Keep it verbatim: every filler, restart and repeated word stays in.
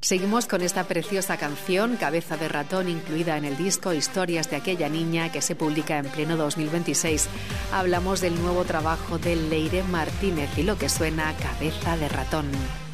Seguimos con esta preciosa canción, Cabeza de ratón, incluida en el disco Historias de aquella niña, que se publica en pleno dos mil veintiséis. Hablamos del nuevo trabajo de Leire Martínez y lo que suena, Cabeza de ratón.